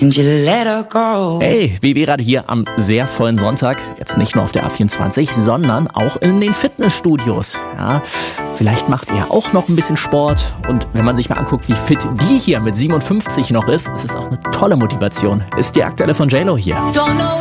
and you let her go. Hey, BB Radio hier am sehr vollen Sonntag. Jetzt nicht nur auf der A24, sondern auch in den Fitnessstudios. Ja, vielleicht macht ihr auch noch ein bisschen Sport. Und wenn man sich mal anguckt, wie fit die hier mit 57 noch ist, ist es auch eine tolle Motivation. Ist die aktuelle von JLo hier. Don't know